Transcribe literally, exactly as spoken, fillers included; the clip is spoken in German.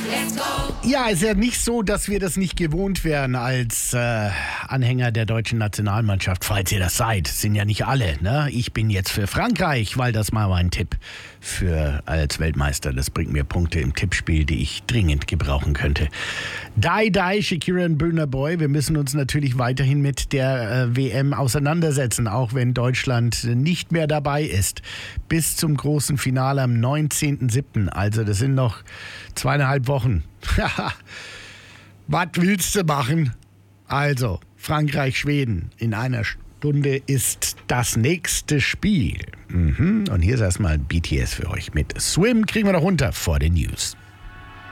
Ja, es ist ja nicht so, dass wir das nicht gewohnt wären als äh, Anhänger der deutschen Nationalmannschaft, falls ihr das seid. Sind ja nicht alle, ne? Ich bin jetzt für Frankreich, weil das mal mein Tipp für als Weltmeister. Das bringt mir Punkte im Tippspiel, die ich dringend gebrauchen könnte. Die, die, Shakira und Burna Boy. Wir müssen uns natürlich weiterhin mit der äh, W M auseinandersetzen, auch wenn Deutschland nicht mehr dabei ist. Bis zum großen Finale am neunzehnten siebten Also das sind noch zweieinhalb Wochen. Was willst du machen? Also, Frankreich-Schweden. In einer Stunde ist das nächste Spiel. Mhm. Und hier ist erstmal B T S für euch. Mit Swim kriegen wir noch runter vor den News.